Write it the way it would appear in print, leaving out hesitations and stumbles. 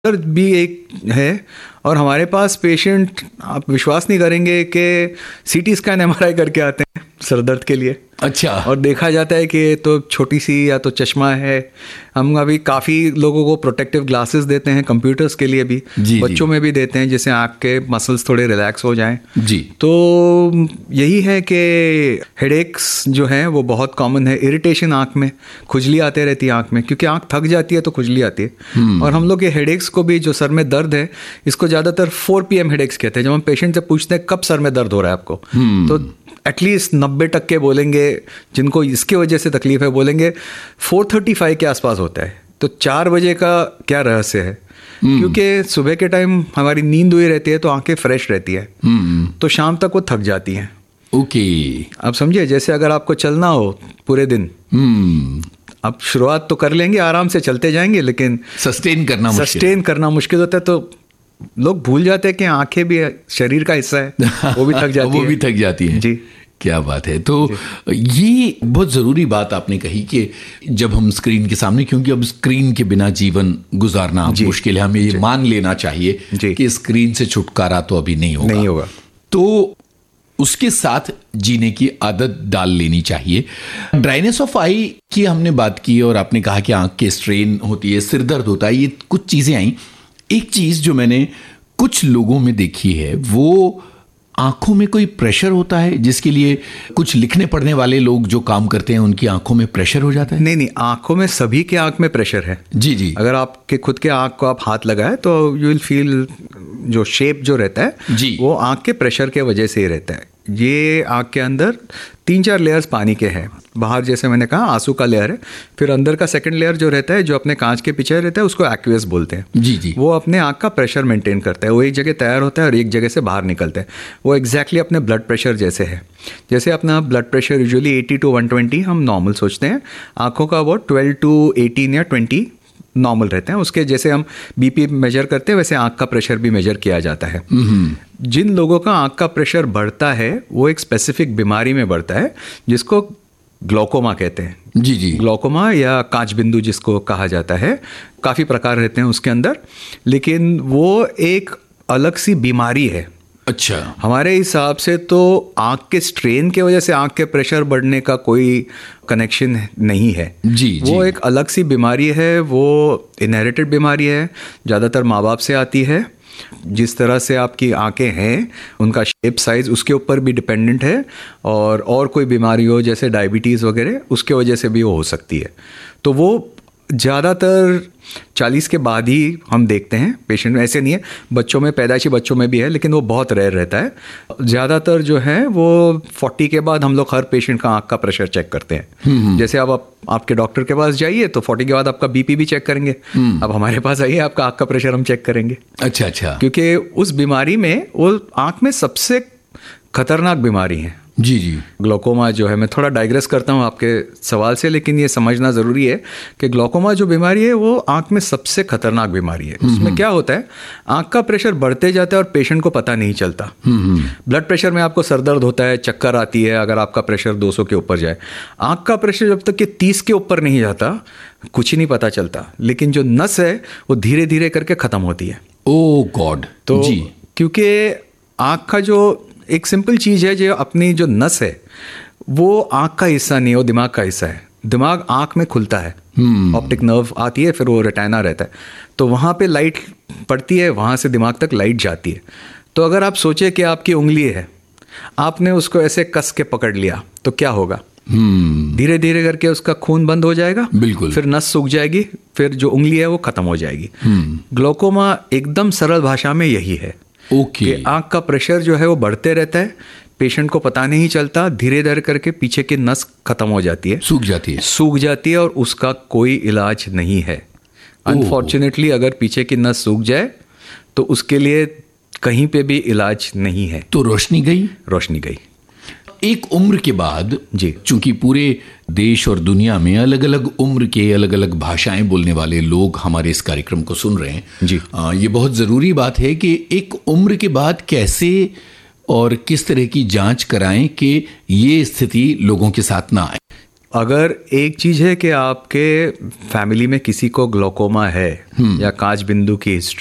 दर्द भी एक है। और हमारे पास पेशेंट, आप विश्वास नहीं करेंगे कि सीटी स्कैन एमआरआई करके आते हैं सर दर्द के लिए। अच्छा। और देखा जाता है कि तो छोटी सी या तो चश्मा है। हम अभी काफ़ी लोगों को प्रोटेक्टिव ग्लासेस देते हैं, कंप्यूटर्स के लिए भी, बच्चों में भी देते हैं, जिससे आँख के मसल्स थोड़े रिलैक्स हो जाएं। जी। तो यही है कि हेडेक्स जो हैं वो बहुत कॉमन है। इरिटेशन आँख में, खुजली आते रहती है आँख में, क्योंकि आँख थक जाती है तो खुजली आती है। और हम लोग ये हेडेक्स को भी, जो सर में दर्द है, इसको ज़्यादातर 4 PM हेडेक्स कहते हैं। जब हम पेशेंट से पूछते हैं कब सर में दर्द हो रहा है आपको, तो एटलीस्ट 90% बोलेंगे, जिनको इसकी वजह से तकलीफ है, बोलेंगे 4:35 के आसपास होता है। तो 4 बजे का क्या रहस्य है? क्योंकि सुबह के टाइम हमारी नींद हुई रहती है तो आंखें फ्रेश रहती है, तो शाम तक वो थक जाती हैं। ओके। आप समझिए, जैसे अगर आपको चलना हो पूरे दिन, अब शुरुआत तो कर लेंगे, आराम से चलते जाएंगे, लेकिन सस्टेन करना मुश्किल होता है। तो लोग भूल जाते हैं कि आंखें भी शरीर का हिस्सा है, वो भी थक जाती है। जी, क्या बात है। तो ये बहुत ज़रूरी बात आपने कही कि जब हम स्क्रीन के सामने, क्योंकि अब स्क्रीन के बिना जीवन गुजारना मुश्किल है, हमें ये मान लेना चाहिए कि स्क्रीन से छुटकारा तो अभी नहीं होगा। तो उसके साथ जीने की आदत डाल लेनी चाहिए। ड्राइनेस ऑफ आई की हमने बात की, और आपने कहा कि आंख के स्ट्रेन होती है, सिर दर्द होता है, ये कुछ चीज़ें आई। एक चीज़ जो मैंने कुछ लोगों में देखी है, वो आंखों में कोई प्रेशर होता है, जिसके लिए कुछ लिखने पढ़ने वाले लोग जो काम करते हैं उनकी आंखों में प्रेशर हो जाता है। नहीं, आंखों में, सभी के आंख में प्रेशर है। जी। अगर आपके खुद के आंख को आप हाथ लगाए तो यू विल फील, जो शेप जो रहता है जी, वो आंख के प्रेशर के वजह से ही रहता है। ये आंख के अंदर 3-4 लेयर्स पानी के हैं। बाहर जैसे मैंने कहा आंसू का लेयर है, फिर अंदर का सेकंड लेयर जो रहता है, जो अपने कांच के पीछे रहता है, उसको एक्वियस बोलते हैं। जी। वो अपने आंख का प्रेशर मेंटेन करता है। वो एक जगह तैयार होता है और एक जगह से बाहर निकलता है। वो एग्जैक्टली अपने ब्लड प्रेशर जैसे है। जैसे अपना ब्लड प्रेशर यूजुअली 80 to 120 हम नॉर्मल सोचते हैं, आंखों का वो 12 to 18 या 20 नॉर्मल रहते हैं। उसके जैसे हम बीपी मेजर करते हैं, वैसे आंख का प्रेशर भी मेजर किया जाता है। जिन लोगों का आंख का प्रेशर बढ़ता है, वो एक स्पेसिफिक बीमारी में बढ़ता है, जिसको ग्लोकोमा कहते हैं। जी। ग्लोकोमा या कांच बिंदु जिसको कहा जाता है, काफ़ी प्रकार रहते हैं उसके अंदर, लेकिन वो एक अलग सी बीमारी है। अच्छा। हमारे हिसाब से तो आंख के स्ट्रेन की वजह से आंख के प्रेशर बढ़ने का कोई कनेक्शन नहीं है। जी। वो एक अलग सी बीमारी है, वो इनहेरिटेड बीमारी है, ज़्यादातर माँ बाप से आती है। जिस तरह से आपकी आंखें हैं, उनका शेप साइज उसके ऊपर भी डिपेंडेंट है। और कोई बीमारी हो जैसे डायबिटीज़ वगैरह, उसके वजह से भी वो हो सकती है। तो वो ज़्यादातर 40 के बाद ही हम देखते हैं पेशेंट में। ऐसे नहीं है, बच्चों में, पैदाइशी बच्चों में भी है, लेकिन वो बहुत रेयर रहता है। ज़्यादातर जो है वो 40 के बाद हम लोग हर पेशेंट का आंख का प्रेशर चेक करते हैं। जैसे आप आपके डॉक्टर के पास जाइए तो 40 के बाद आपका बीपी भी चेक करेंगे। अब हमारे पास आइए, आपका आंख का प्रेशर हम चेक करेंगे। अच्छा। क्योंकि उस बीमारी में, वो आंख में सबसे खतरनाक बीमारी है। जी। ग्लोकोमा जो है, मैं थोड़ा डाइग्रेस करता हूँ आपके सवाल से, लेकिन ये समझना ज़रूरी है कि ग्लोकोमा जो बीमारी है वो आंख में सबसे खतरनाक बीमारी है। उसमें क्या होता है, आंख का प्रेशर बढ़ते जाता है और पेशेंट को पता नहीं चलता। ब्लड प्रेशर में आपको सर दर्द होता है, चक्कर आती है अगर आपका प्रेशर 200 के ऊपर जाए। आंख का प्रेशर जब तक कि 30 के ऊपर नहीं जाता, कुछ ही नहीं पता चलता। लेकिन जो नस है वो धीरे धीरे करके ख़त्म होती है। ओह गॉड। तो क्योंकि आंख का जो एक सिंपल चीज़ है, जो अपनी जो नस है वो आंख का हिस्सा नहीं है, वो दिमाग का हिस्सा है। दिमाग आंख में खुलता है, ऑप्टिक नर्व आती है, फिर वो रेटिना रहता है, तो वहाँ पे लाइट पड़ती है, वहाँ से दिमाग तक लाइट जाती है। तो अगर आप सोचे कि आपकी उंगली है, आपने उसको ऐसे कस के पकड़ लिया तो क्या होगा? धीरे धीरे करके उसका खून बंद हो जाएगा, बिल्कुल, फिर नस सूख जाएगी, फिर जो उंगली है वो खत्म हो जाएगी। ग्लोकोमा एकदम सरल भाषा में यही है कि आंख का प्रेशर जो है वो बढ़ते रहता है, पेशेंट को पता नहीं चलता, धीरे धीरे करके पीछे की नस खत्म हो जाती है, सूख जाती है और उसका कोई इलाज नहीं है। अनफॉर्चुनेटली अगर पीछे की नस सूख जाए तो उसके लिए कहीं पे भी इलाज नहीं है। तो रोशनी गई। एक उम्र के बाद जी, चूंकि पूरे देश और दुनिया में अलग अलग उम्र के अलग अलग भाषाएं बोलने वाले लोग हमारे इस कार्यक्रम को सुन रहे हैं जी, ये बहुत ज़रूरी बात है कि एक उम्र के बाद कैसे और किस तरह की जांच कराएं कि ये स्थिति लोगों के साथ ना आए। अगर एक चीज़ है कि आपके फैमिली में किसी को ग्लोकोमा है या कांच बिंदु की हिस्ट्री